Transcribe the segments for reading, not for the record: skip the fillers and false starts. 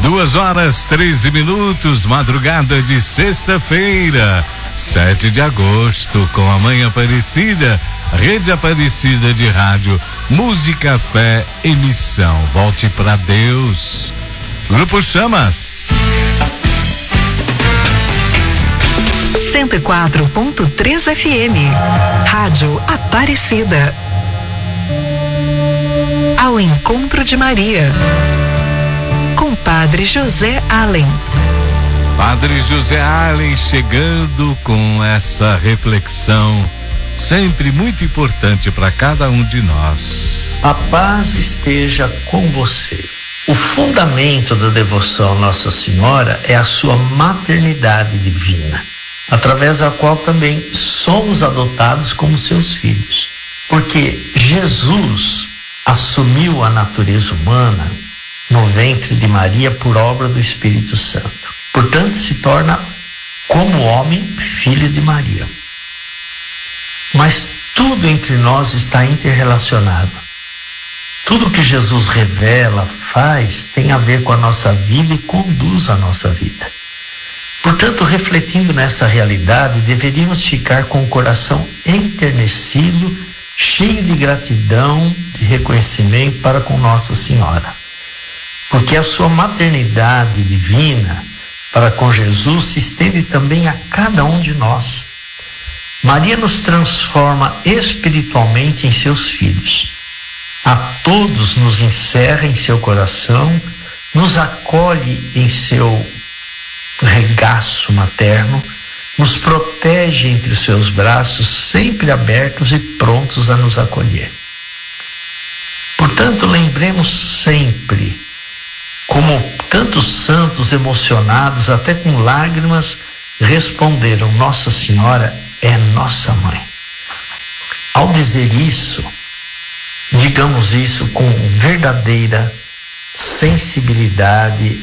2h13, madrugada de sexta-feira, 7 de agosto, com a Mãe Aparecida, Rede Aparecida de Rádio, Música, Fé e Missão. Volte pra Deus. Grupo Chamas. 104.3 FM, Rádio Aparecida. Ao encontro de Maria, com Padre José Allen. Padre José Allen chegando com essa reflexão, sempre muito importante para cada um de nós. A paz esteja com você. O fundamento da devoção à Nossa Senhora é a sua maternidade divina, através da qual também somos adotados como seus filhos. Porque Jesus assumiu a natureza humana no ventre de Maria por obra do Espírito Santo. Portanto, se torna, como homem, filho de Maria. Mas tudo entre nós está interrelacionado. Tudo que Jesus revela, faz, tem a ver com a nossa vida e conduz a nossa vida. Portanto, refletindo nessa realidade, deveríamos ficar com o coração enternecido, cheio de gratidão, de reconhecimento para com Nossa Senhora. Porque a sua maternidade divina para com Jesus se estende também a cada um de nós. Maria nos transforma espiritualmente em seus filhos. A todos nos encerra em seu coração, nos acolhe em seu regaço materno, nos protege entre os seus braços, sempre abertos e prontos a nos acolher. Portanto, lembremos sempre, como tantos santos emocionados, até com lágrimas, responderam: Nossa Senhora é nossa mãe. Ao dizer isso, digamos isso com verdadeira sensibilidade,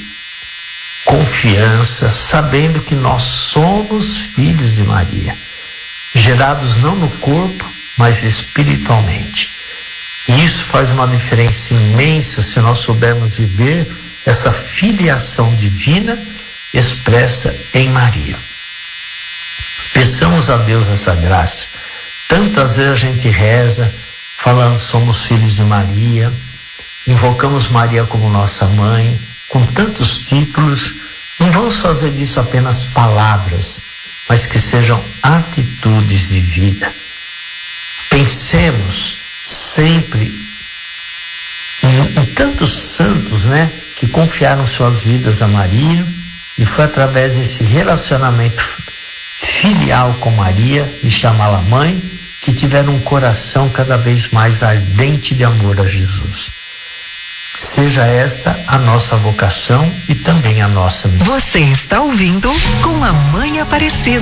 confiança, sabendo que nós somos filhos de Maria, gerados não no corpo, mas espiritualmente. E isso faz uma diferença imensa se nós soubermos viver essa filiação divina expressa em Maria. Peçamos a Deus essa graça. Tantas vezes a gente reza falando somos filhos de Maria, invocamos Maria como nossa mãe, com tantos títulos. Não vamos fazer disso apenas palavras, mas que sejam atitudes de vida. Pensemos sempre em tantos santos, que confiaram suas vidas a Maria, e foi através desse relacionamento filial com Maria, de chamá-la mãe, que tiveram um coração cada vez mais ardente de amor a Jesus. Seja esta a nossa vocação e também a nossa missão. Você está ouvindo Com a Mãe Aparecida.